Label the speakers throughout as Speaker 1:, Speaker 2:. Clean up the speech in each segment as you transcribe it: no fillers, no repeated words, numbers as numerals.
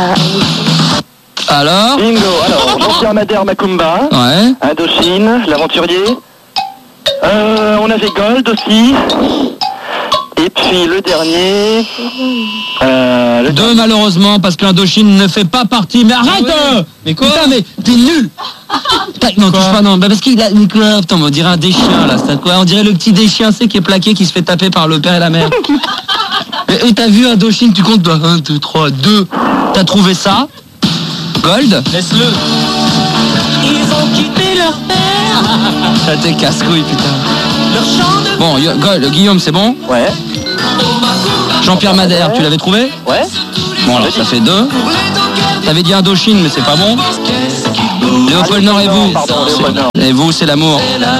Speaker 1: Alors
Speaker 2: Bingo. Alors, Jean-Pierre Madère, Macumba.
Speaker 1: Ouais.
Speaker 2: Indochine, l'aventurier. On avait Gold aussi. Et puis le dernier.
Speaker 1: Deux malheureusement parce que l'Indochine ne fait pas partie. Mais arrête
Speaker 3: Mais quoi?
Speaker 1: Putain, mais t'es nul. Non, touche pas, non. Bah, parce qu'il a une quoi? Putain, on dirait un des chiens là. C'est quoi? On dirait le petit des chiens, c'est qui est plaqué, qui se fait taper par le père et la mère. Et t'as vu Indochine, tu comptes 1, 2, 3, 2. T'as trouvé ça? Gold?
Speaker 3: Laisse-le.
Speaker 4: Ils ont quitté leur terre,
Speaker 1: Ça t'es casse-couille, putain.
Speaker 4: leur champ de
Speaker 1: Bon, Gold, Guillaume, c'est bon?
Speaker 2: Ouais.
Speaker 1: Jean-Pierre Madère, tu l'avais trouvé?
Speaker 2: Ouais.
Speaker 1: Bon, alors ça fait 2. T'avais dit Indochine, mais c'est pas bon. Léopold Nord et vous?
Speaker 2: Pardon, Léopold Nord.
Speaker 1: Et vous, c'est l'amour.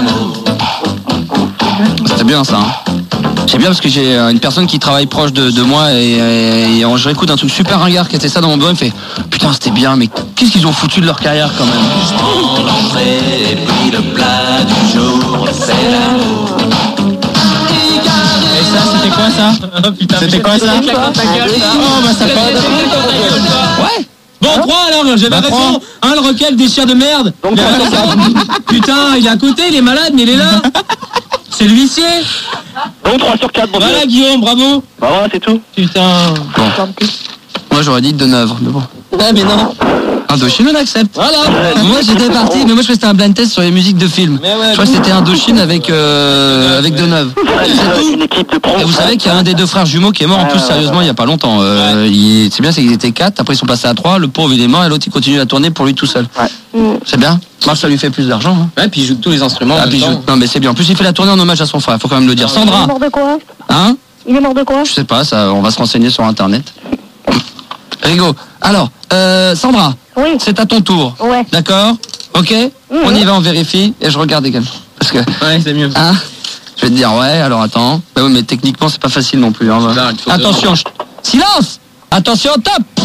Speaker 1: C'était bien ça. Hein. C'est bien parce que j'ai une personne qui travaille proche de moi et je réécoute un truc super ringard qui était ça dans mon bureau. Il me fait putain, c'était bien, mais qu'est-ce qu'ils ont foutu de leur carrière quand même?
Speaker 4: l'entrée et puis le plat du jour, c'est l'amour.
Speaker 3: Et ça, c'était quoi ça? Oh, putain, c'était quoi ça? Oh, bah ça fait.
Speaker 1: Ouais.
Speaker 3: Bon, 3 alors, j'avais raison. Le requel des chiens de merde.
Speaker 2: Donc,
Speaker 3: Il a raison. Putain, il est à côté, il est malade, mais il est là. C'est l'huissier.
Speaker 2: Donc 3 sur 4, bon
Speaker 3: Voilà,
Speaker 2: Dieu.
Speaker 3: Guillaume, bravo.
Speaker 2: Bah voilà, c'est tout.
Speaker 3: Putain.
Speaker 1: Moi j'aurais dit de Nevers, mais bon.
Speaker 3: Ouais, mais non.
Speaker 1: Indochine, on accepte.
Speaker 3: Voilà.
Speaker 1: Moi j'étais parti, mais moi je crois que c'était un blind test sur les musiques de films.
Speaker 3: Mais ouais,
Speaker 1: Je crois que c'était Indochine avec Deneuve.
Speaker 2: Une équipe de pros.
Speaker 1: Et vous savez qu'il y a un des deux frères jumeaux qui est mort en plus sérieusement il y a pas longtemps. C'est bien, c'est qu'ils étaient 4, après ils sont passés à 3, le pauvre il est mort et l'autre il continue à tourner pour lui tout seul. C'est bien. Moi ça lui fait plus d'argent. Hein.
Speaker 3: Ouais, puis il joue tous les instruments.
Speaker 1: Ah,
Speaker 3: en même
Speaker 1: puis
Speaker 3: temps.
Speaker 1: non mais c'est bien. En plus il fait la tournée en hommage à son frère, faut quand même le dire.
Speaker 5: Il est
Speaker 1: Sandra,
Speaker 5: mort de quoi?
Speaker 1: hein?
Speaker 5: Il est mort de quoi?
Speaker 1: Je sais pas, ça, on va se renseigner sur internet. Rigo. Alors, Sandra,
Speaker 5: Oui.
Speaker 1: c'est à ton tour.
Speaker 5: Ouais.
Speaker 1: D'accord? Ok? On y va, on vérifie et je regarde également. Parce que,
Speaker 3: Ouais, c'est mieux.
Speaker 1: hein? Je vais te dire ouais, alors attends. Bah oui, mais techniquement c'est pas facile non plus. Hein.
Speaker 3: Bah, il faut
Speaker 1: Attention, silence! Attention, top!